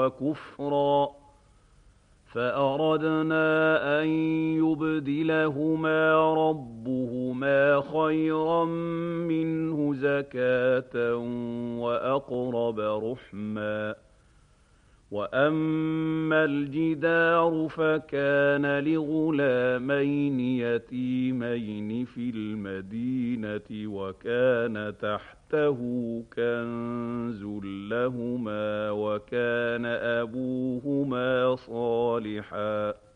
وكفرا فأردنا أن يبدلهما ربهما خيرا منه زكاة وأقرب رحما وأما الجدار فكان لغلامين يتيمين في المدينة وكان تحته كنز لهما وكان أبوهما صالحا